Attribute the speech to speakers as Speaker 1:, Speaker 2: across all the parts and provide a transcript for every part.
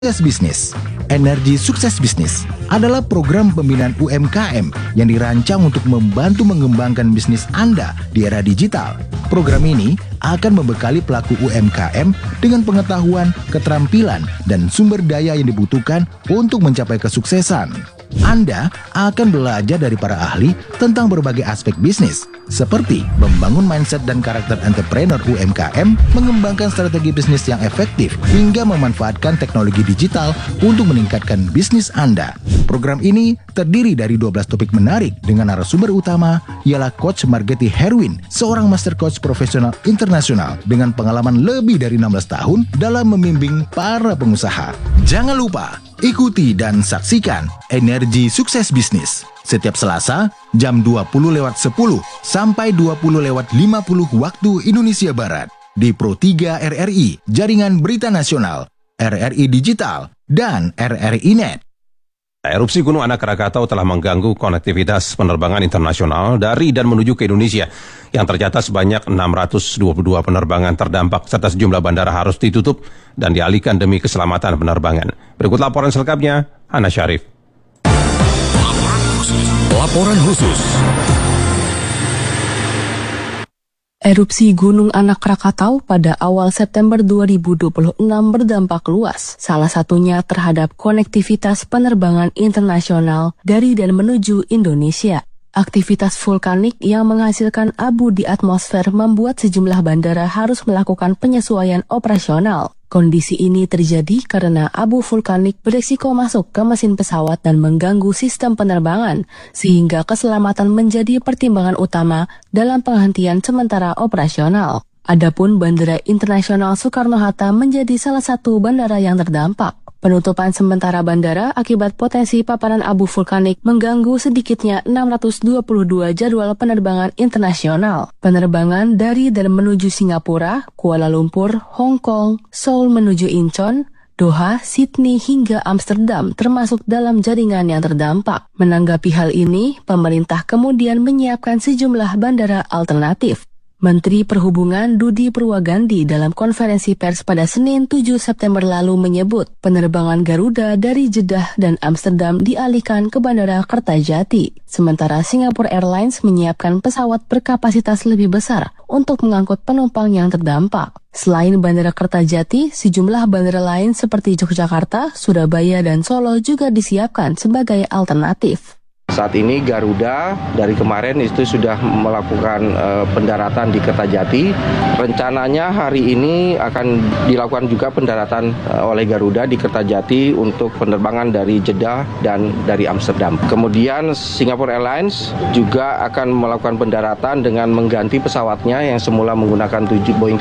Speaker 1: Sukses Bisnis. Energi Sukses Bisnis adalah program pembinaan UMKM yang dirancang untuk membantu mengembangkan bisnis Anda di era digital. Program ini akan membekali pelaku UMKM dengan pengetahuan, keterampilan, dan sumber daya yang dibutuhkan untuk mencapai kesuksesan. Anda akan belajar dari para ahli tentang berbagai aspek bisnis, seperti membangun mindset dan karakter entrepreneur UMKM, mengembangkan strategi bisnis yang efektif, hingga memanfaatkan teknologi digital untuk meningkatkan bisnis Anda. Program ini terdiri dari 12 topik menarik dengan narasumber utama ialah Coach Margetti Herwin, seorang master coach profesional internasional dengan pengalaman lebih dari 16 tahun dalam membimbing para pengusaha. Jangan lupa, ikuti dan saksikan Energi Sukses Bisnis setiap Selasa jam 20.10 sampai 20.50 waktu Indonesia Barat di Pro 3 RRI, Jaringan Berita Nasional, RRI Digital, dan RRI Net.
Speaker 2: Erupsi Gunung Anak Krakatau telah mengganggu konektivitas penerbangan internasional dari dan menuju ke Indonesia. Yang tercatat sebanyak 622 penerbangan terdampak serta sejumlah bandara harus ditutup dan dialihkan demi keselamatan penerbangan. Berikut laporan selengkapnya, Hana Syarif.
Speaker 3: Laporan khusus.
Speaker 4: Erupsi Gunung Anak Krakatau pada awal September 2026 berdampak luas, salah satunya terhadap konektivitas penerbangan internasional dari dan menuju Indonesia. Aktivitas vulkanik yang menghasilkan abu di atmosfer membuat sejumlah bandara harus melakukan penyesuaian operasional. Kondisi ini terjadi karena abu vulkanik beresiko masuk ke mesin pesawat dan mengganggu sistem penerbangan, sehingga keselamatan menjadi pertimbangan utama dalam penghentian sementara operasional. Adapun Bandara Internasional Soekarno-Hatta menjadi salah satu bandara yang terdampak. Penutupan sementara bandara akibat potensi paparan abu vulkanik mengganggu sedikitnya 622 jadwal penerbangan internasional. Penerbangan dari dan menuju Singapura, Kuala Lumpur, Hong Kong, Seoul menuju Incheon, Doha, Sydney hingga Amsterdam termasuk dalam jaringan yang terdampak. Menanggapi hal ini, pemerintah kemudian menyiapkan sejumlah bandara alternatif. Menteri Perhubungan Budi Purwagandi dalam konferensi pers pada Senin 7 September lalu menyebut penerbangan Garuda dari Jeddah dan Amsterdam dialihkan ke Bandara Kertajati. Sementara Singapore Airlines menyiapkan pesawat berkapasitas lebih besar untuk mengangkut penumpang yang terdampak. Selain Bandara Kertajati, sejumlah bandara lain seperti Yogyakarta, Surabaya, dan Solo juga disiapkan sebagai alternatif.
Speaker 5: Saat ini Garuda dari kemarin itu sudah melakukan pendaratan di Kertajati. Rencananya hari ini akan dilakukan juga pendaratan oleh Garuda di Kertajati untuk penerbangan dari Jeddah dan dari Amsterdam. Kemudian Singapore Airlines juga akan melakukan pendaratan dengan mengganti pesawatnya yang semula menggunakan Boeing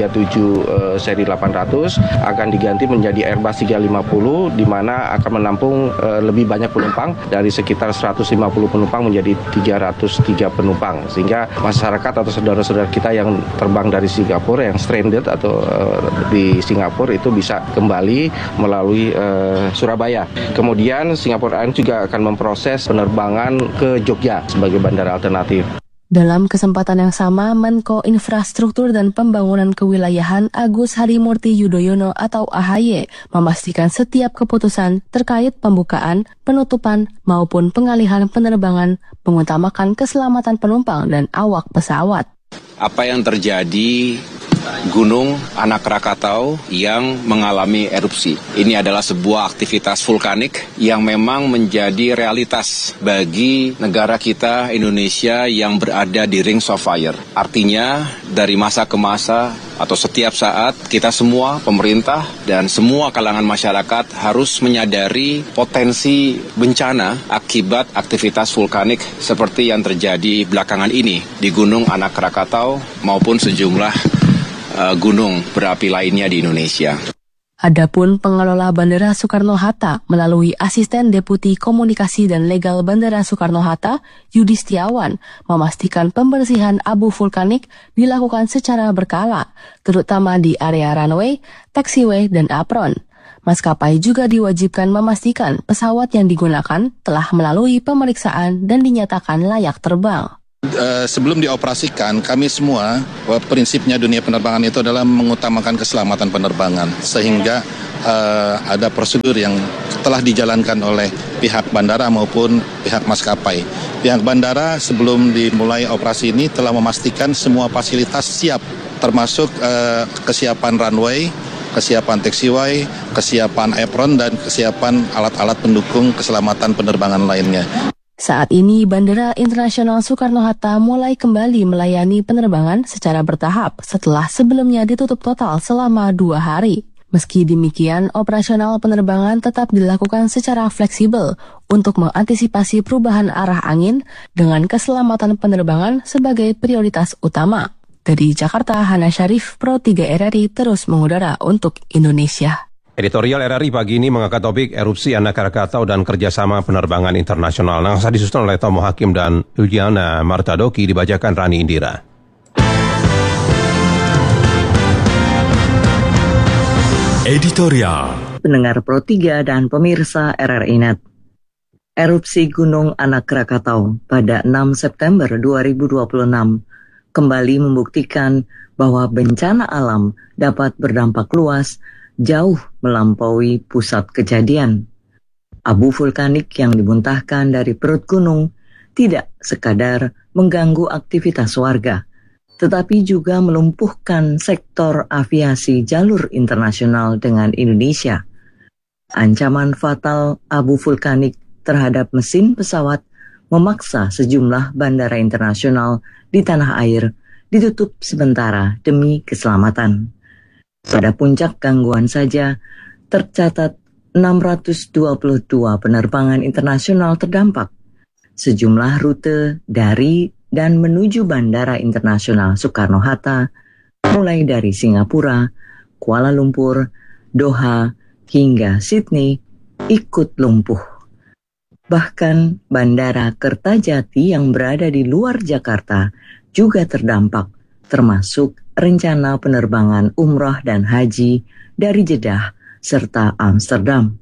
Speaker 5: 737 seri 800 akan diganti menjadi Airbus 350 di mana akan menampung lebih banyak penumpang dari sekitar 150 penumpang menjadi 303 penumpang, sehingga masyarakat atau saudara-saudara kita yang terbang dari Singapura yang stranded atau di Singapura itu bisa kembali melalui Surabaya. Kemudian Singapore Airlines juga akan memproses penerbangan ke Jogja sebagai bandara alternatif.
Speaker 4: Dalam kesempatan yang sama, Menko Infrastruktur dan Pembangunan Kewilayahan Agus Harimurti Yudhoyono atau AHY memastikan setiap keputusan terkait pembukaan, penutupan, maupun pengalihan penerbangan mengutamakan keselamatan penumpang dan awak pesawat.
Speaker 6: Apa yang terjadi Gunung Anak Krakatau yang mengalami erupsi. Ini adalah sebuah aktivitas vulkanik yang memang menjadi realitas bagi negara kita Indonesia yang berada di Rings of Fire. Artinya dari masa ke masa atau setiap saat kita semua, pemerintah dan semua kalangan masyarakat harus menyadari potensi bencana akibat aktivitas vulkanik seperti yang terjadi belakangan ini di Gunung Anak Krakatau maupun sejumlah gunung berapi lainnya di Indonesia.
Speaker 4: Adapun pengelola Bandara Soekarno-Hatta melalui Asisten Deputi Komunikasi dan Legal Bandara Soekarno-Hatta, Yudi Setiawan, memastikan pembersihan abu vulkanik dilakukan secara berkala, terutama di area runway, taxiway, dan apron. Maskapai juga diwajibkan memastikan pesawat yang digunakan telah melalui pemeriksaan dan dinyatakan layak terbang.
Speaker 7: Sebelum dioperasikan, kami semua, prinsipnya dunia penerbangan itu adalah mengutamakan keselamatan penerbangan. Sehingga ada prosedur yang telah dijalankan oleh pihak bandara maupun pihak maskapai. Pihak bandara sebelum dimulai operasi ini telah memastikan semua fasilitas siap, termasuk kesiapan runway, kesiapan taxiway, kesiapan apron, dan kesiapan alat-alat pendukung keselamatan penerbangan lainnya.
Speaker 4: Saat ini, Bandara Internasional Soekarno-Hatta mulai kembali melayani penerbangan secara bertahap setelah sebelumnya ditutup total selama 2 hari. Meski demikian, operasional penerbangan tetap dilakukan secara fleksibel untuk mengantisipasi perubahan arah angin dengan keselamatan penerbangan sebagai prioritas utama. Dari Jakarta, Hana Syarif, Pro 3 RRI terus mengudara untuk Indonesia.
Speaker 2: Editorial RRI pagi ini mengangkat topik erupsi anak Krakatau dan kerjasama penerbangan internasional. Nangsa disusun oleh Tomo Hakim dan Ujiana Martadoki, dibacakan Rani Indira.
Speaker 3: Editorial. Pendengar Pro 3 dan pemirsa RRI Net. Erupsi Gunung Anak Krakatau pada 6 September 2026 kembali membuktikan bahwa bencana alam dapat berdampak luas jauh melampaui pusat kejadian. Abu vulkanik yang dimuntahkan dari perut gunung tidak sekadar mengganggu aktivitas warga, tetapi juga melumpuhkan sektor aviasi jalur internasional dengan Indonesia. Ancaman fatal abu vulkanik terhadap mesin pesawat memaksa sejumlah bandara internasional di tanah air ditutup sementara demi keselamatan. Pada puncak gangguan saja, tercatat 622 penerbangan internasional terdampak. Sejumlah rute dari dan menuju Bandara Internasional Soekarno-Hatta, mulai dari Singapura, Kuala Lumpur, Doha, hingga Sydney, ikut lumpuh. Bahkan Bandara Kertajati yang berada di luar Jakarta juga terdampak, termasuk rencana penerbangan umrah dan haji dari Jeddah serta Amsterdam.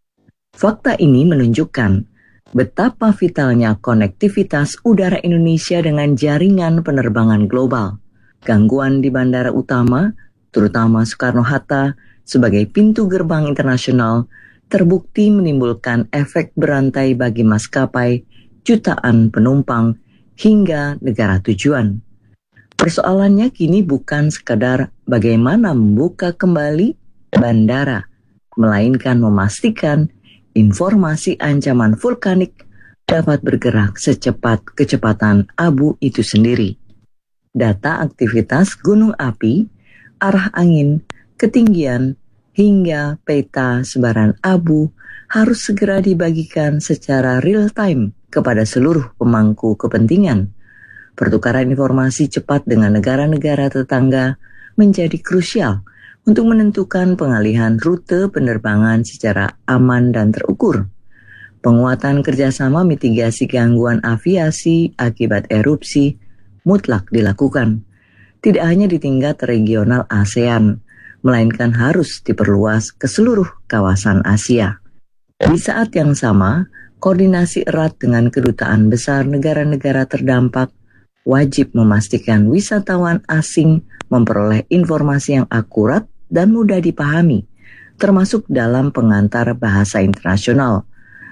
Speaker 3: Fakta ini menunjukkan betapa vitalnya konektivitas udara Indonesia dengan jaringan penerbangan global. Gangguan di bandara utama, terutama Soekarno-Hatta, sebagai pintu gerbang internasional, terbukti menimbulkan efek berantai bagi maskapai, jutaan penumpang, hingga negara tujuan. Persoalannya kini bukan sekadar bagaimana membuka kembali bandara, melainkan memastikan informasi ancaman vulkanik dapat bergerak secepat kecepatan abu itu sendiri. Data aktivitas gunung api, arah angin, ketinggian, hingga peta sebaran abu harus segera dibagikan secara real-time kepada seluruh pemangku kepentingan. Pertukaran informasi cepat dengan negara-negara tetangga menjadi krusial untuk menentukan pengalihan rute penerbangan secara aman dan terukur. Penguatan kerjasama mitigasi gangguan aviasi akibat erupsi mutlak dilakukan, tidak hanya di tingkat regional ASEAN, melainkan harus diperluas ke seluruh kawasan Asia. Di saat yang sama, koordinasi erat dengan kedutaan besar negara-negara terdampak wajib memastikan wisatawan asing memperoleh informasi yang akurat dan mudah dipahami, termasuk dalam pengantar bahasa internasional.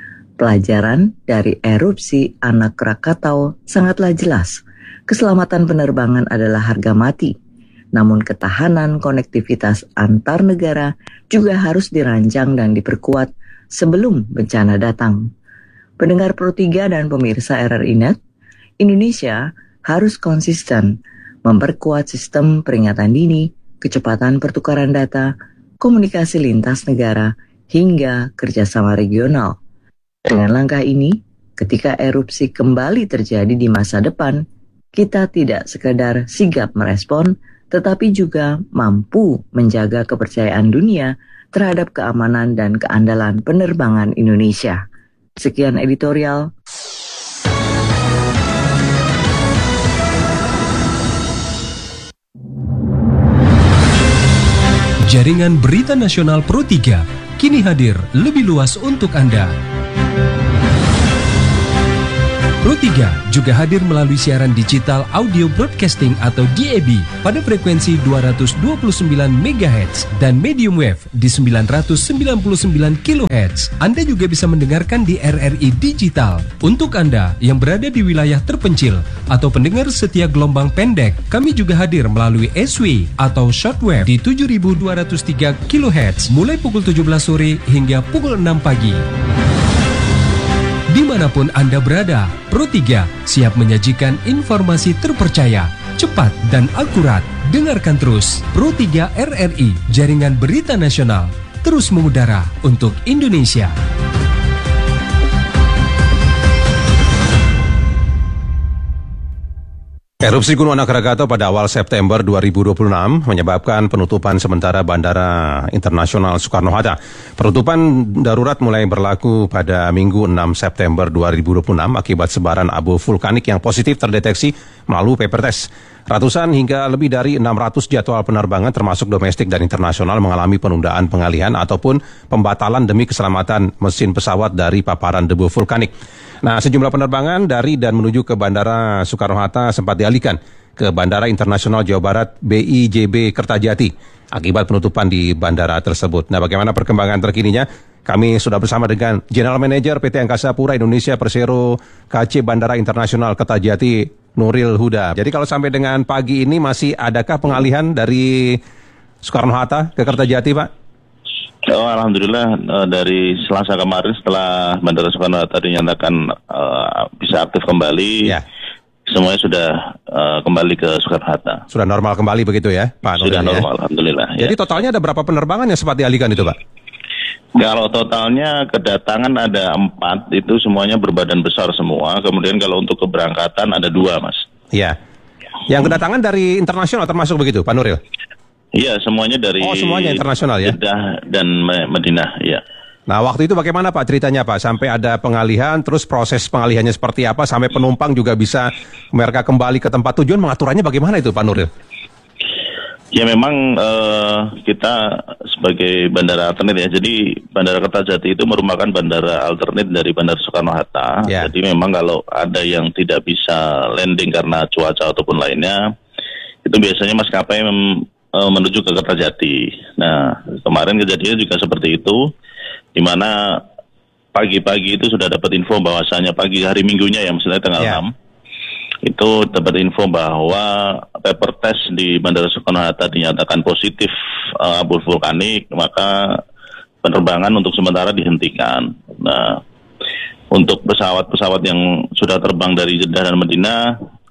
Speaker 3: Pelajaran dari erupsi Anak Krakatau sangatlah jelas. Keselamatan penerbangan adalah harga mati. Namun ketahanan konektivitas antar negara juga harus dirancang dan diperkuat sebelum bencana datang. Pendengar Pro 3 dan pemirsa RRI Net, Indonesia harus konsisten memperkuat sistem peringatan dini, kecepatan pertukaran data, komunikasi lintas negara, hingga kerjasama regional. Dengan langkah ini, ketika erupsi kembali terjadi di masa depan, kita tidak sekadar sigap merespon, tetapi juga mampu menjaga kepercayaan dunia terhadap keamanan dan keandalan penerbangan Indonesia. Sekian editorial.
Speaker 8: Jaringan Berita Nasional Pro 3 kini hadir lebih luas untuk Anda. Pro 3 juga hadir melalui siaran digital audio broadcasting atau DAB pada frekuensi 229 MHz dan medium wave di 999 kHz. Anda juga bisa mendengarkan di RRI Digital. Untuk Anda yang berada di wilayah terpencil atau pendengar setia gelombang pendek, kami juga hadir melalui SW atau shortwave di 7203 kHz mulai pukul 17 sore hingga pukul 6 pagi. Dimanapun Anda berada, Pro 3 siap menyajikan informasi terpercaya, cepat dan akurat. Dengarkan terus Pro 3 RRI, jaringan berita nasional, terus mengudara untuk Indonesia.
Speaker 2: Erupsi Gunung Anak Rakatau pada awal September 2026 menyebabkan penutupan sementara Bandara Internasional Soekarno-Hatta. Penutupan darurat mulai berlaku pada Minggu 6 September 2026 akibat sebaran abu vulkanik yang positif terdeteksi melalui paper test. Ratusan hingga lebih dari 600 jadwal penerbangan termasuk domestik dan internasional mengalami penundaan pengalihan ataupun pembatalan demi keselamatan mesin pesawat dari paparan debu vulkanik. Nah, sejumlah penerbangan dari dan menuju ke Bandara Soekarno-Hatta sempat dialihkan ke Bandara Internasional Jawa Barat BIJB Kertajati akibat penutupan di bandara tersebut. Nah, bagaimana perkembangan terkininya? Kami sudah bersama dengan General Manager PT Angkasa Pura Indonesia Persero KC Bandara Internasional Kertajati, Nuril Huda. Jadi kalau sampai dengan pagi ini masih adakah pengalihan dari Soekarno-Hatta ke Kertajati, Pak?
Speaker 9: Oh, alhamdulillah dari Selasa kemarin setelah Bandara Soekarno-Hatta dinyatakan bisa aktif kembali, ya. Semuanya sudah kembali ke Soekarno-Hatta.
Speaker 2: Sudah normal kembali begitu ya, Pak?
Speaker 9: Sudah normal, ya? Alhamdulillah.
Speaker 2: Jadi
Speaker 9: ya.
Speaker 2: Totalnya ada berapa penerbangan yang sempat dialihkan itu, Pak?
Speaker 9: Kalau totalnya kedatangan ada 4, itu semuanya berbadan besar semua. Kemudian kalau untuk keberangkatan ada 2, Mas.
Speaker 2: Iya. Yang kedatangan dari internasional termasuk begitu, Pak Nuril?
Speaker 9: Iya, semuanya dari
Speaker 2: semuanya internasional ya?
Speaker 9: Jeddah dan Madinah, ya.
Speaker 2: Nah, waktu itu bagaimana Pak ceritanya Pak? Sampai ada pengalihan, terus proses pengalihannya seperti apa? Sampai penumpang juga bisa mereka kembali ke tempat tujuan, mengaturannya bagaimana itu Pak Nuril?
Speaker 9: Ya memang kita sebagai bandara alternate ya, jadi Bandara Kertajati itu merupakan bandara alternate dari Bandara Soekarno-Hatta. Ya. Jadi memang kalau ada yang tidak bisa landing karena cuaca ataupun lainnya, itu biasanya maskapai menuju ke Kertajati. Nah, kemarin kejadiannya juga seperti itu, di mana pagi-pagi itu sudah dapat info bahwasanya pagi hari Minggunya ya, misalnya tanggal 6, itu dapat info bahwa paper test di Bandara Soekarno-Hatta dinyatakan positif abu vulkanik, maka penerbangan untuk sementara dihentikan. Nah, untuk pesawat-pesawat yang sudah terbang dari Jeddah dan Madinah,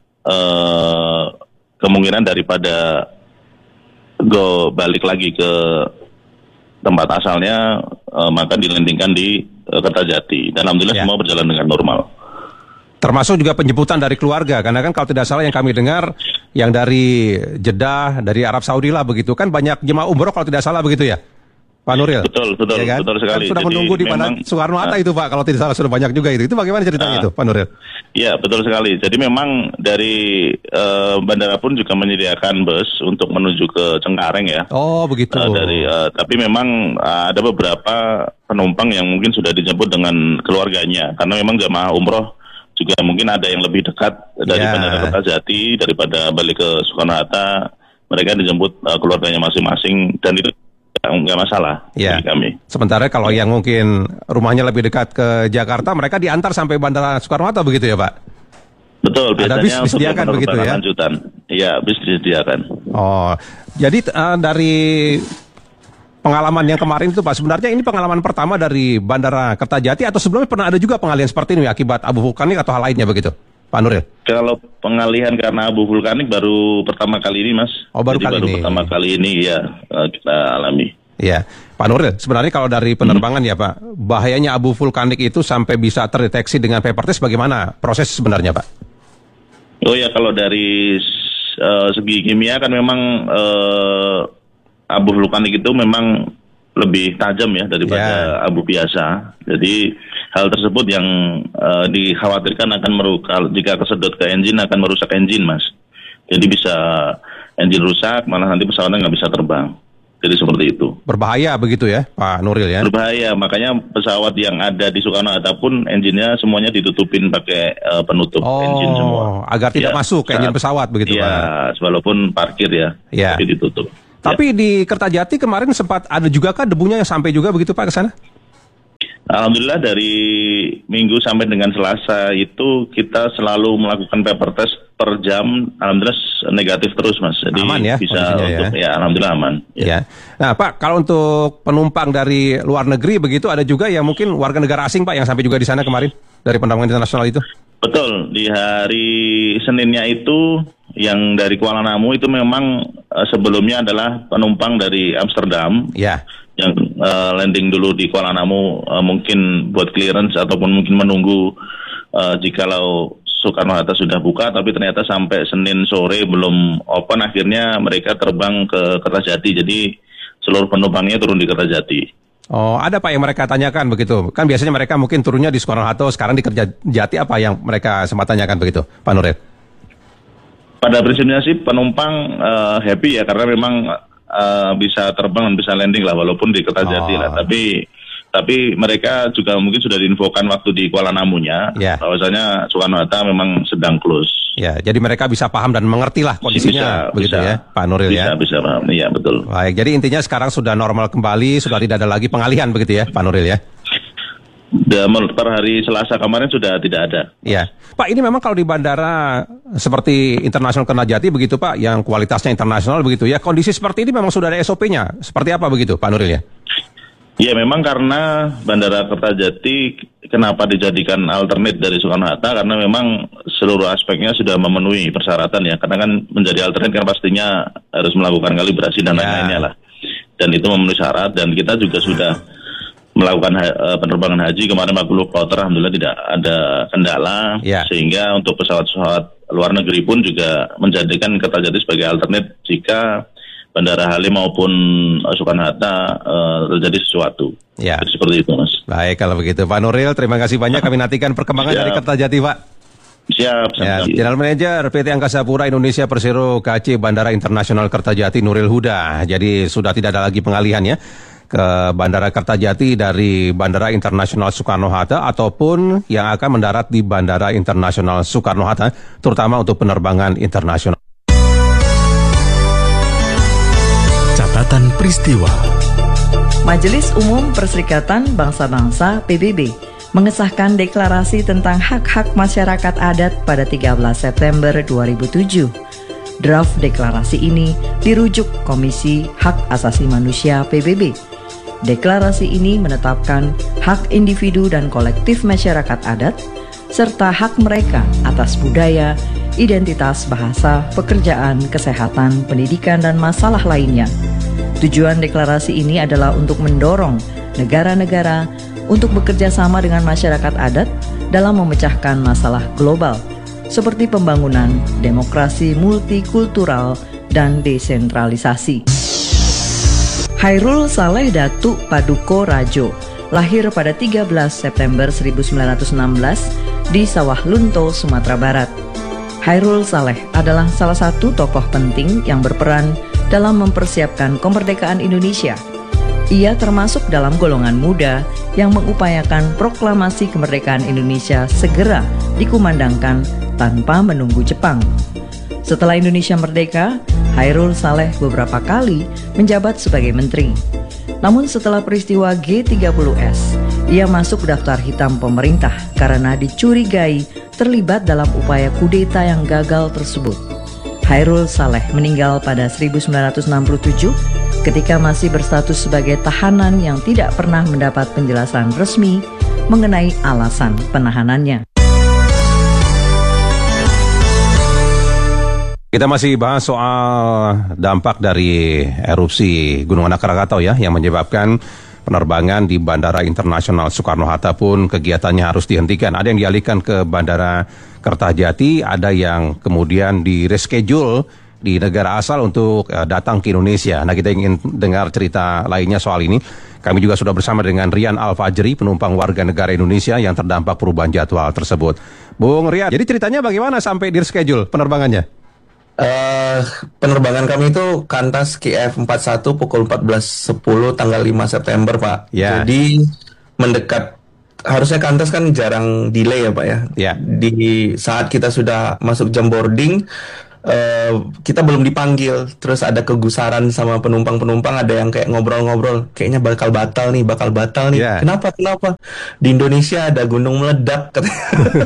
Speaker 9: kemungkinan daripada balik lagi ke tempat asalnya, maka dilandingkan di Kertajati. Dan alhamdulillah semua berjalan dengan normal.
Speaker 2: Termasuk juga penjemputan dari keluarga, karena kan kalau tidak salah yang kami dengar, yang dari Jeddah, dari Arab Saudi lah begitu, kan banyak jemaah umroh kalau tidak salah begitu ya, Pak Nuril?
Speaker 9: Betul,
Speaker 2: ya kan?
Speaker 9: Betul sekali.
Speaker 2: Kan sudah menunggu di mana Soekarno-Hatta itu Pak, kalau tidak salah sudah banyak juga itu. Itu bagaimana ceritanya itu Pak Nuril?
Speaker 9: Ya, betul sekali. Jadi memang dari bandara pun juga menyediakan bus untuk menuju ke Cengkareng ya.
Speaker 2: Oh, begitu.
Speaker 9: Tapi memang ada beberapa penumpang yang mungkin sudah dijemput dengan keluarganya, karena memang jemaah umroh juga mungkin ada yang lebih dekat dari Bandara Kertajati daripada balik ke Soekarno-Hatta. Mereka dijemput keluarganya masing-masing, dan itu nggak masalah bagi kami.
Speaker 2: Sementara kalau yang mungkin rumahnya lebih dekat ke Jakarta, mereka diantar sampai Bandara Soekarno-Hatta begitu ya Pak?
Speaker 9: Betul, biasanya
Speaker 2: ada bis disediakan begitu ya?
Speaker 9: Lanjutan. Iya, bis disediakan.
Speaker 2: Oh, jadi dari pengalaman yang kemarin itu Pak, sebenarnya ini pengalaman pertama dari Bandara Kertajati atau sebelumnya pernah ada juga pengalihan seperti ini akibat abu vulkanik atau hal lainnya begitu, Pak Nuril?
Speaker 9: Kalau pengalihan karena abu vulkanik baru pertama kali ini, Mas.
Speaker 2: Oh, baru
Speaker 9: pertama kali ini ya kita alami.
Speaker 2: Iya, Pak Nuril, sebenarnya kalau dari penerbangan ya Pak, bahayanya abu vulkanik itu sampai bisa terdeteksi dengan paper test bagaimana proses sebenarnya Pak?
Speaker 9: Oh ya, kalau dari segi kimia kan memang abu vulkanik itu memang lebih tajam ya daripada abu biasa. Jadi hal tersebut yang dikhawatirkan akan jika kesedot ke engine akan merusak engine, Mas. Jadi bisa engine rusak, malah nanti pesawatnya nggak bisa terbang. Jadi seperti itu.
Speaker 2: Berbahaya begitu ya, Pak Nuril ya?
Speaker 9: Berbahaya, makanya pesawat yang ada di Soekarno-Hatta pun engine-nya semuanya ditutupin pakai penutup engine semua.
Speaker 2: Agar tidak masuk ke engine pesawat begitu Pak?
Speaker 9: Iya, walaupun parkir tapi ditutup.
Speaker 2: Tapi di Kertajati kemarin sempat ada juga kah debunya yang sampai juga begitu Pak ke sana?
Speaker 9: Alhamdulillah dari Minggu sampai dengan Selasa itu kita selalu melakukan paper test per jam. Alhamdulillah negatif terus Mas. Jadi
Speaker 2: aman ya,
Speaker 9: bisa untuk alhamdulillah aman.
Speaker 2: Ya. Nah Pak, kalau untuk penumpang dari luar negeri begitu ada juga yang mungkin warga negara asing Pak yang sampai juga di sana kemarin dari penerbangan internasional itu?
Speaker 9: Betul, di hari Seninnya itu yang dari Kuala Namu itu memang sebelumnya adalah penumpang dari Amsterdam.
Speaker 2: Ya.
Speaker 9: Yang landing dulu di Kuala Namu mungkin buat clearance ataupun mungkin menunggu jikalau Soekarno-Hatta sudah buka, tapi ternyata sampai Senin sore belum open, akhirnya mereka terbang ke Kertajati, jadi seluruh penumpangnya turun di Kertajati.
Speaker 2: Oh, ada Pak yang mereka tanyakan begitu? Kan biasanya mereka mungkin turunnya di Soekarno-Hatta, sekarang di Kertajati, apa yang mereka sempat tanyakan begitu, Pak Nuril?
Speaker 9: Pada prinsipnya sih penumpang happy ya, karena memang bisa terbang dan bisa landing lah walaupun di Kertajati lah, tapi mereka juga mungkin sudah diinfokan waktu di Kuala Namunya bahwasanya Soekarno-Hatta memang sedang close.
Speaker 2: Ya, jadi mereka bisa paham dan mengerti lah kondisinya begitu ya, Pak Nuril ya.
Speaker 9: Bisa paham, iya betul.
Speaker 2: Baik, jadi intinya sekarang sudah normal kembali, sudah tidak ada lagi pengalihan begitu ya, Pak Nuril ya.
Speaker 9: Per hari Selasa kemarin sudah tidak ada.
Speaker 2: Iya, Pak, ini memang kalau di bandara seperti Internasional Kertajati begitu Pak, yang kualitasnya internasional begitu ya, kondisi seperti ini memang sudah ada SOP-nya, seperti apa begitu Pak Nuril ya?
Speaker 9: Ya memang karena Bandara Kertajati kenapa dijadikan alternate dari Soekarno-Hatta, karena memang seluruh aspeknya sudah memenuhi persyaratan ya, karena kan menjadi alternate kan pastinya harus melakukan kalibrasi dan lain-lainnya lah, dan itu memenuhi syarat, dan kita juga sudah melakukan penerbangan haji kemarin 40 kloter, alhamdulillah tidak ada kendala, sehingga untuk pesawat-pesawat luar negeri pun juga menjadikan Kertajati sebagai alternate jika Bandara Halim maupun Soekarno-Hatta terjadi sesuatu. Ya. Jadi seperti itu Mas.
Speaker 2: Baik kalau begitu Pak Nuril, terima kasih banyak, kami nantikan perkembangan dari Kertajati Pak.
Speaker 9: Siap.
Speaker 2: General Manager PT Angkasa Pura Indonesia Persero KC Bandara Internasional Kertajati Nuril Huda. Jadi sudah tidak ada lagi pengalihan ya ke Bandara Kertajati dari Bandara Internasional Soekarno-Hatta ataupun yang akan mendarat di Bandara Internasional Soekarno-Hatta, terutama untuk penerbangan internasional.
Speaker 1: Catatan peristiwa.
Speaker 3: Majelis Umum Perserikatan Bangsa-Bangsa PBB mengesahkan deklarasi tentang hak-hak masyarakat adat pada 13 September 2007. Draft deklarasi ini dirujuk Komisi Hak Asasi Manusia PBB. Deklarasi ini menetapkan hak individu dan kolektif masyarakat adat, serta hak mereka atas budaya, identitas, bahasa, pekerjaan, kesehatan, pendidikan, dan masalah lainnya. Tujuan deklarasi ini adalah untuk mendorong negara-negara untuk bekerja sama dengan masyarakat adat dalam memecahkan masalah global, seperti pembangunan, demokrasi multikultural, dan desentralisasi. Hairul Saleh Datuk Paduko Rajo lahir pada 13 September 1916 di Sawah Lunto, Sumatera Barat. Hairul Saleh adalah salah satu tokoh penting yang berperan dalam mempersiapkan kemerdekaan Indonesia. Ia termasuk dalam golongan muda yang mengupayakan proklamasi kemerdekaan Indonesia segera dikumandangkan tanpa menunggu Jepang. Setelah Indonesia merdeka, Hairul Saleh beberapa kali menjabat sebagai menteri. Namun setelah peristiwa G30S, ia masuk daftar hitam pemerintah karena dicurigai terlibat dalam upaya kudeta yang gagal tersebut. Hairul Saleh meninggal pada 1967 ketika masih berstatus sebagai tahanan yang tidak pernah mendapat penjelasan resmi mengenai alasan penahanannya.
Speaker 2: Kita masih bahas soal dampak dari erupsi Gunung Anak Krakatau ya, yang menyebabkan penerbangan di Bandara Internasional Soekarno-Hatta pun kegiatannya harus dihentikan. Ada yang dialihkan ke Bandara Kertajati, ada yang kemudian di reschedule di negara asal untuk datang ke Indonesia. Nah, kita ingin dengar cerita lainnya soal ini. Kami juga sudah bersama dengan Rian Al-Fajri, penumpang warga negara Indonesia yang terdampak perubahan jadwal tersebut. Bung Rian, jadi ceritanya bagaimana sampai di reschedule penerbangannya?
Speaker 10: Penerbangan kami itu Qantas QF41 pukul 14.10 tanggal 5 September, Pak.
Speaker 2: Ya.
Speaker 10: Jadi mendekat, harusnya Qantas kan jarang delay ya, Pak ya.
Speaker 2: Ya.
Speaker 10: Di saat kita sudah masuk jam boarding, kita belum dipanggil. Terus ada kegusaran sama penumpang-penumpang, ada yang kayak ngobrol-ngobrol, kayaknya bakal batal nih.
Speaker 2: Ya.
Speaker 10: Kenapa? Di Indonesia ada gunung meledak, katanya.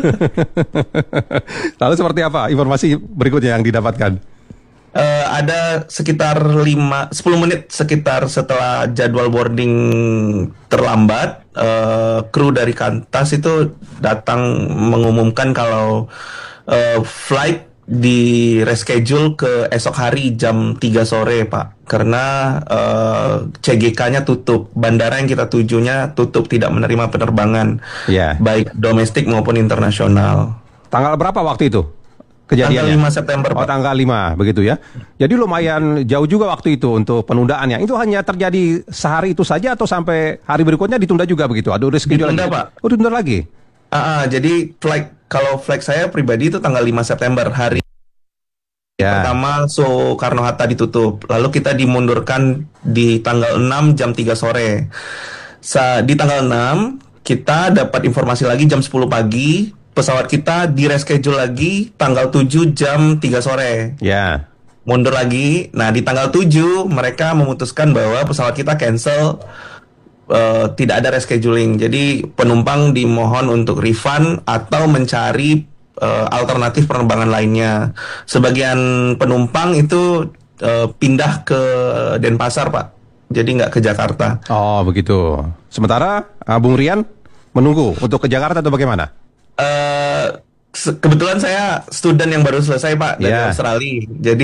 Speaker 2: Lalu seperti apa informasi berikutnya yang didapatkan?
Speaker 10: Ada sekitar 10 menit sekitar setelah jadwal boarding terlambat, kru dari Qantas itu datang mengumumkan kalau flight di reschedule ke esok hari jam 3 sore, Pak. Karena CGK-nya tutup. Bandara yang kita tujunya tutup, tidak menerima penerbangan.
Speaker 2: Ya.
Speaker 10: Baik domestik maupun internasional.
Speaker 2: Tanggal berapa waktu itu kejadiannya?
Speaker 10: Tanggal 5 September, Pak.
Speaker 2: Tanggal 5, begitu ya. Jadi lumayan jauh juga waktu itu untuk penundaannya. Itu hanya terjadi sehari itu saja atau sampai hari berikutnya ditunda juga begitu? Ada reschedule
Speaker 10: Ditunda,
Speaker 2: lagi?
Speaker 10: Pak.
Speaker 2: Oh, ditunda lagi?
Speaker 10: Jadi kalau flight saya pribadi itu tanggal 5 September, hari pertama Soekarno-Hatta ditutup. Lalu kita dimundurkan di tanggal 6 jam 3 sore. Di tanggal 6 kita dapat informasi lagi jam 10 pagi, pesawat kita di reschedule lagi tanggal 7 jam 3 sore.
Speaker 2: Ya.
Speaker 10: Mundur lagi. Nah, di tanggal 7 mereka memutuskan bahwa pesawat kita cancel, tidak ada rescheduling. Jadi penumpang dimohon untuk refund atau mencari alternatif penerbangan lainnya. Sebagian penumpang itu pindah ke Denpasar, Pak. Jadi nggak ke Jakarta.
Speaker 2: Oh, begitu. Sementara Bung Rian menunggu untuk ke Jakarta atau bagaimana?
Speaker 10: Kebetulan saya student yang baru selesai, Pak, dari Australia. Jadi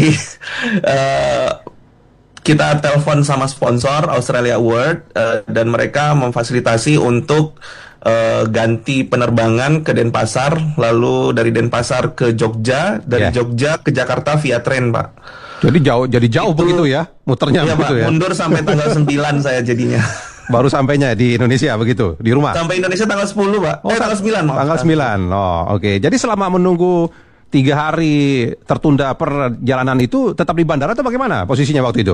Speaker 10: kita telepon sama sponsor Australia World, dan mereka memfasilitasi untuk ganti penerbangan ke Denpasar, lalu dari Denpasar ke Jogja, dari Jogja ke Jakarta via tren, Pak.
Speaker 2: Jadi jauh begitu ya, muternya begitu,
Speaker 10: Pak,
Speaker 2: ya.
Speaker 10: Mundur sampai tanggal 9 saya jadinya.
Speaker 2: Baru sampainya di Indonesia begitu, di rumah.
Speaker 10: Sampai Indonesia tanggal 10, Pak. Tanggal 9, maaf.
Speaker 2: Tanggal 9. Oh, oke. Jadi selama menunggu 3 hari tertunda perjalanan itu tetap di bandara atau bagaimana posisinya waktu itu?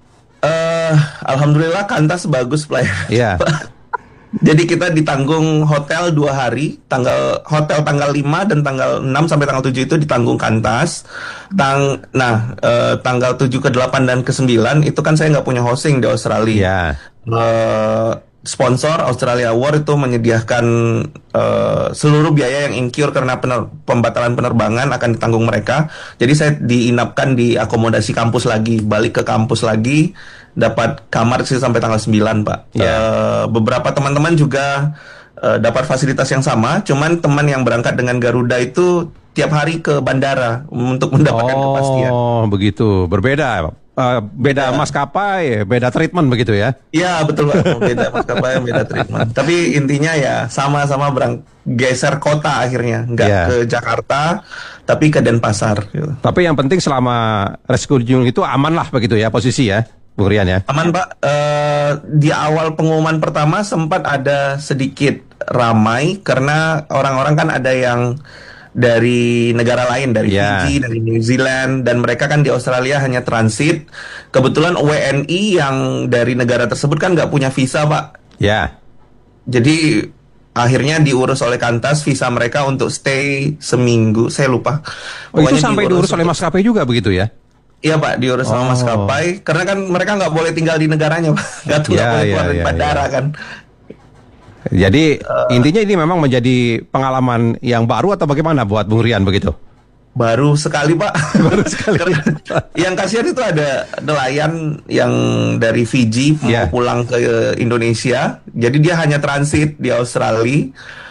Speaker 10: Alhamdulillah Qantas bagus pelayanan.
Speaker 2: Iya.
Speaker 10: Jadi kita ditanggung hotel 2 hari, hotel tanggal 5 dan tanggal 6 sampai tanggal 7 itu ditanggung Qantas. Tanggal 7 ke 8 dan ke 9 itu kan saya nggak punya hosting di Australia. Sponsor Australia World itu menyediakan seluruh biaya yang incur karena pembatalan penerbangan akan ditanggung mereka. Jadi saya diinapkan di akomodasi kampus lagi, balik ke kampus lagi, dapat kamar sih sampai tanggal 9, Pak. Beberapa teman-teman juga dapat fasilitas yang sama, cuman teman yang berangkat dengan Garuda itu tiap hari ke bandara untuk mendapatkan kepastian.
Speaker 2: Oh, begitu. Berbeda. Beda maskapai, beda treatment begitu ya?
Speaker 10: Iya, betul, Pak. Beda maskapai, beda treatment. Tapi intinya ya sama-sama geser kota akhirnya, nggak ke Jakarta, tapi ke Denpasar. Gitu.
Speaker 2: Tapi yang penting selama reschedule itu aman lah begitu ya posisi ya, Bung Rian ya?
Speaker 10: Aman, Pak. Di awal pengumuman pertama sempat ada sedikit ramai karena orang-orang kan ada yang dari negara lain, dari Fiji, dari New Zealand, dan mereka kan di Australia hanya transit. Kebetulan WNI yang dari negara tersebut kan nggak punya visa, Pak.
Speaker 2: Ya.
Speaker 10: Jadi akhirnya diurus oleh Qantas visa mereka untuk stay seminggu, saya lupa.
Speaker 2: Itu sampai diurus oleh maskapai juga begitu ya?
Speaker 10: Iya, Pak, diurus sama maskapai. Karena kan mereka nggak boleh tinggal di negaranya, Pak. Nggak boleh keluar dari bandara kan.
Speaker 2: Jadi intinya ini memang menjadi pengalaman yang baru atau bagaimana buat Bung Rian begitu?
Speaker 10: Baru sekali, Pak.
Speaker 2: Baru sekali.
Speaker 10: Yang kasihan itu ada nelayan yang dari Fiji mau pulang ke Indonesia. Jadi dia hanya transit di Australia,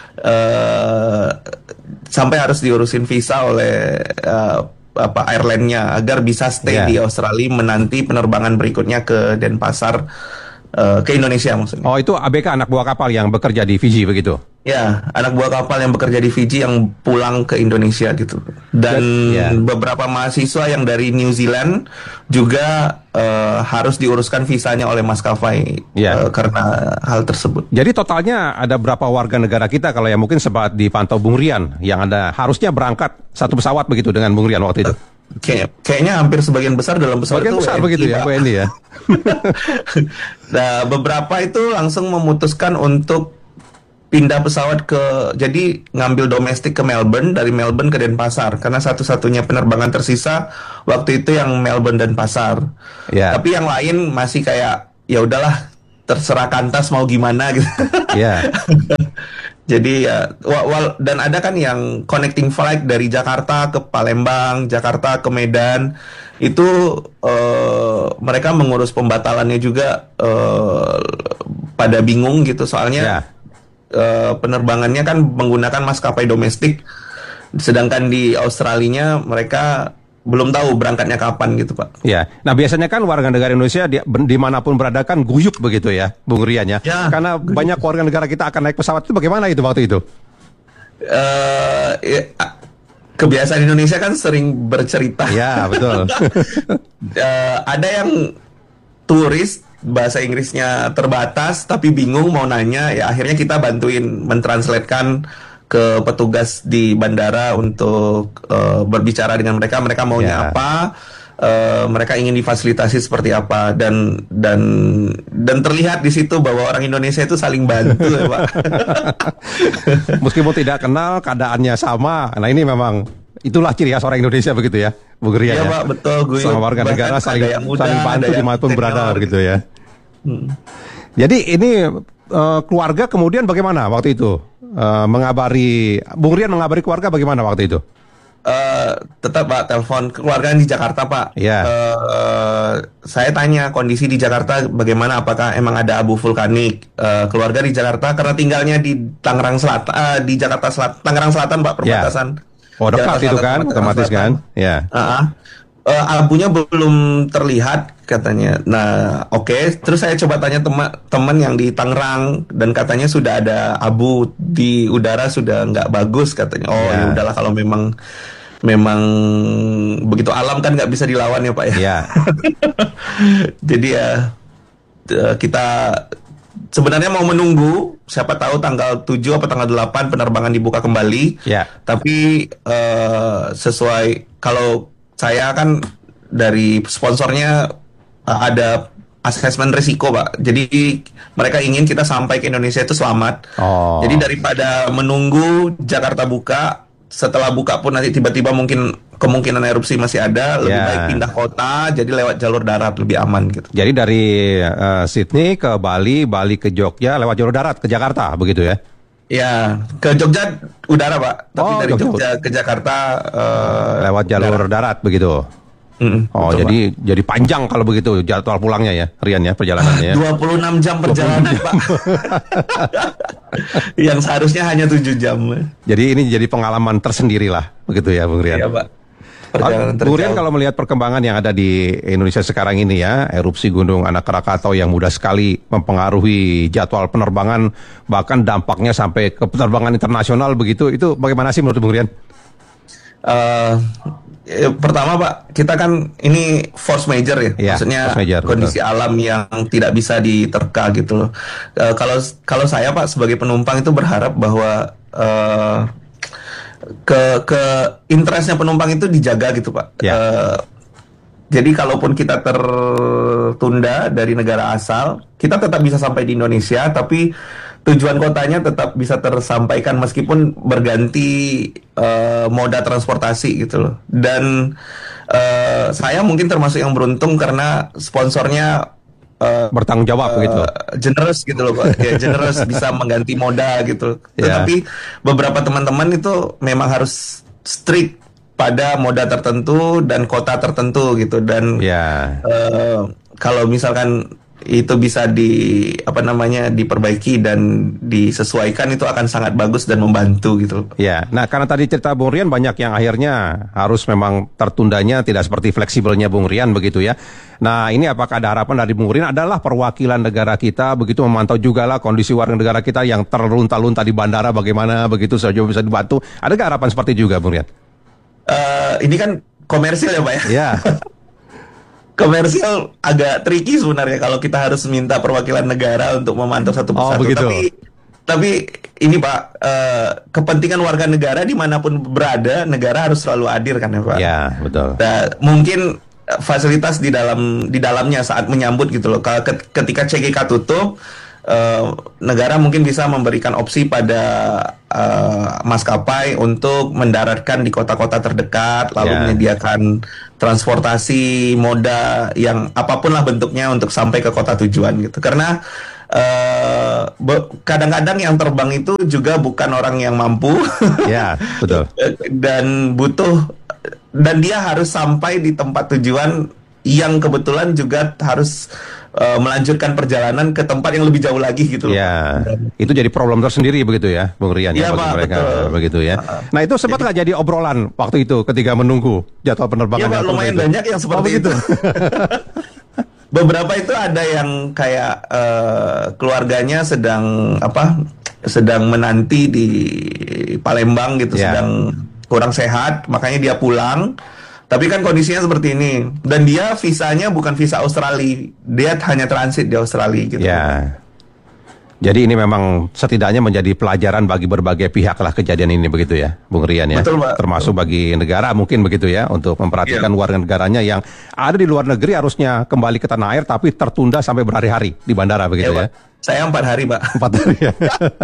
Speaker 10: sampai harus diurusin visa oleh airline-nya agar bisa stay di Australia menanti penerbangan berikutnya ke Denpasar, ke Indonesia maksudnya.
Speaker 2: Oh, itu ABK, anak buah kapal yang bekerja di Fiji begitu?
Speaker 10: Ya, anak buah kapal yang bekerja di Fiji yang pulang ke Indonesia gitu. Dan beberapa mahasiswa yang dari New Zealand juga harus diuruskan visanya oleh maskapai karena hal tersebut.
Speaker 2: Jadi totalnya ada berapa warga negara kita kalau yang mungkin sempat dipantau Bung Rian yang harusnya berangkat satu pesawat begitu dengan Bung Rian waktu itu?
Speaker 10: kayaknya hampir sebagian besar dalam pesawat
Speaker 2: Sebagian
Speaker 10: itu
Speaker 2: besar
Speaker 10: WNI,
Speaker 2: begitu ya,
Speaker 10: Pak.
Speaker 2: WNI ya.
Speaker 10: Nah, beberapa itu langsung memutuskan untuk pindah pesawat jadi ngambil domestik ke Melbourne, dari Melbourne ke Denpasar, karena satu-satunya penerbangan tersisa waktu itu yang Melbourne dan Pasar.
Speaker 2: Ya.
Speaker 10: Tapi yang lain masih kayak ya udahlah, terserah Qantas mau gimana gitu.
Speaker 2: Ya.
Speaker 10: Jadi ya, dan ada kan yang connecting flight dari Jakarta ke Palembang, Jakarta ke Medan, itu mereka mengurus pembatalannya juga pada bingung gitu, soalnya penerbangannya kan menggunakan maskapai domestik, sedangkan di Australia mereka belum tahu berangkatnya kapan gitu, Pak.
Speaker 2: Ya, nah biasanya kan warga negara Indonesia dimanapun berada kan guyup begitu ya, Bung Rian ya. Karena banyak warga negara kita akan naik pesawat, itu bagaimana itu waktu itu?
Speaker 10: Kebiasaan Indonesia kan sering bercerita.
Speaker 2: Ya, betul.
Speaker 10: Ada yang turis bahasa Inggrisnya terbatas tapi bingung mau nanya, ya akhirnya kita bantuin mentranslatekan ke petugas di bandara untuk berbicara dengan mereka maunya apa, mereka ingin difasilitasi seperti apa, dan terlihat di situ bahwa orang Indonesia itu saling bantu ya, Pak.
Speaker 2: Meskipun tidak kenal, keadaannya sama. Nah ini memang itulah ciri khas orang Indonesia begitu ya, Bung Rian ya.
Speaker 10: Pak, betul.
Speaker 2: Sama warga negara saling bantu dimanapun berada begitu ya. Jadi ini keluarga kemudian bagaimana waktu itu? Mengabari Bung Rian, mengabari keluarga bagaimana waktu itu?
Speaker 10: Tetap Pak, telepon keluarga di Jakarta, Pak. Saya tanya kondisi di Jakarta bagaimana, apakah emang ada abu vulkanik. Keluarga di Jakarta karena tinggalnya di Tangerang Selatan, di Jakarta Selatan, Tangerang Selatan, Pak, perbatasan.
Speaker 2: Oh, dekat itu kan, otomatis kan? Ya.
Speaker 10: Abunya belum terlihat katanya. Nah, oke. Terus saya coba tanya teman yang di Tangerang, dan katanya sudah ada abu di udara, sudah nggak bagus katanya. Oh, ya udahlah, kalau memang begitu, alam kan nggak bisa dilawan ya, Pak ya. Jadi ya kita sebenarnya mau menunggu, siapa tahu tanggal 7 atau tanggal 8 penerbangan dibuka kembali. Tapi sesuai, kalau saya kan dari sponsornya ada asesmen risiko, Pak. Jadi mereka ingin kita sampai ke Indonesia itu selamat. Jadi daripada menunggu Jakarta buka, setelah buka pun nanti tiba-tiba mungkin kemungkinan erupsi masih ada, lebih baik pindah kota, jadi lewat jalur darat lebih aman gitu.
Speaker 2: Jadi dari Sydney ke Bali, Bali ke Jogja lewat jalur darat ke Jakarta begitu ya?
Speaker 10: Ya, ke Jogja udara, Pak. Tapi dari Jogja ke Jakarta
Speaker 2: lewat jalur darat begitu.
Speaker 10: Betul,
Speaker 2: jadi panjang kalau begitu jadwal pulangnya ya, Rian ya, perjalanannya.
Speaker 10: 26 jam perjalanan, Pak. Yang seharusnya hanya 7 jam.
Speaker 2: Jadi ini jadi pengalaman tersendiri lah, begitu ya, Bung Rian.
Speaker 10: Iya, Pak.
Speaker 2: Bung Rian, kalau melihat perkembangan yang ada di Indonesia sekarang ini ya, erupsi Gunung Anak Krakatau yang mudah sekali mempengaruhi jadwal penerbangan, bahkan dampaknya sampai ke penerbangan internasional begitu, itu bagaimana sih menurut Bung Rian?
Speaker 10: Pertama, Pak, kita kan ini force major ya, maksudnya kondisi alam yang tidak bisa diterka gitu loh. Kalau saya, Pak, sebagai penumpang itu berharap bahwa ke interestnya penumpang itu dijaga gitu, Pak. Jadi kalaupun kita tertunda dari negara asal, kita tetap bisa sampai di Indonesia, tapi tujuan kotanya tetap bisa tersampaikan meskipun berganti moda transportasi gitu loh. Dan saya mungkin termasuk yang beruntung karena sponsornya
Speaker 2: bertanggung jawab begitu,
Speaker 10: generous gitu loh, Pak. Ya, generous, bisa mengganti moda gitu. Tetapi beberapa teman-teman itu memang harus strict pada moda tertentu dan kota tertentu gitu. Dan kalau misalkan itu bisa diperbaiki dan disesuaikan, itu akan sangat bagus dan membantu gitu.
Speaker 2: Ya, nah karena tadi cerita Bung Rian, banyak yang akhirnya harus memang tertundanya tidak seperti fleksibelnya Bung Rian begitu ya. Nah ini apakah ada harapan dari Bung Rian adalah perwakilan negara kita begitu memantau juga lah kondisi warga negara kita yang terlunta-lunta di bandara bagaimana begitu saja bisa dibantu. Ada nggak harapan seperti juga Bung Rian?
Speaker 10: Ini kan komersil ya, Pak ya?
Speaker 2: Iya.
Speaker 10: Komersial agak tricky sebenarnya kalau kita harus minta perwakilan negara untuk memantau satu persatu. Tapi ini Pak, kepentingan warga negara dimanapun berada, negara harus selalu hadir kan ya Pak.
Speaker 2: Ya, betul.
Speaker 10: Nah, mungkin fasilitas di dalamnya saat menyambut gitu loh. Ketika CGK tutup, negara mungkin bisa memberikan opsi pada maskapai untuk mendaratkan di kota-kota terdekat, lalu menyediakan transportasi moda yang apapun lah bentuknya untuk sampai ke kota tujuan gitu. Karena kadang-kadang yang terbang itu juga bukan orang yang mampu,
Speaker 2: ya betul,
Speaker 10: dan dia harus sampai di tempat tujuan yang kebetulan juga harus melanjutkan perjalanan ke tempat yang lebih jauh lagi gitu loh.
Speaker 2: Ya, itu jadi problem tersendiri begitu ya, Bung Rian ya, bagi mereka
Speaker 10: betul.
Speaker 2: Begitu ya. Nah itu sempat nggak jadi obrolan waktu itu ketika menunggu jadwal penerbangan?
Speaker 10: Iya Pak, lumayan banyak yang seperti itu. Beberapa itu ada yang kayak keluarganya sedang menanti di Palembang gitu, sedang kurang sehat, makanya dia pulang. Tapi kan kondisinya seperti ini, dan dia visanya bukan visa Australia, dia hanya transit di Australia gitu.
Speaker 2: Ya. Jadi ini memang setidaknya menjadi pelajaran bagi berbagai pihak lah kejadian ini begitu ya, Bung Rian ya.
Speaker 10: Betul, Pak.
Speaker 2: Termasuk bagi negara mungkin begitu ya, untuk memperhatikan warga negaranya yang ada di luar negeri harusnya kembali ke tanah air tapi tertunda sampai berhari-hari di bandara begitu ya.
Speaker 10: Saya 4 hari Pak.
Speaker 2: 4 hari ya.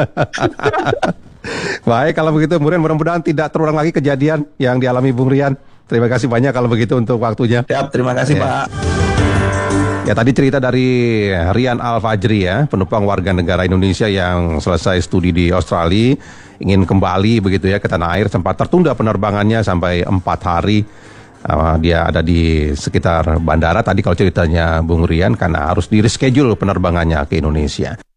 Speaker 2: Baik, kalau begitu mudah-mudahan tidak terulang lagi kejadian yang dialami Bung Rian. Terima kasih banyak kalau begitu untuk waktunya.
Speaker 10: Siap, terima kasih Pak.
Speaker 2: Ya, tadi cerita dari Rian Al-Fajri ya, penumpang warga negara Indonesia yang selesai studi di Australia, ingin kembali begitu ya ke tanah air, sempat tertunda penerbangannya sampai 4 hari. Dia ada di sekitar bandara tadi kalau ceritanya Bung Rian, karena harus di reschedule penerbangannya ke Indonesia.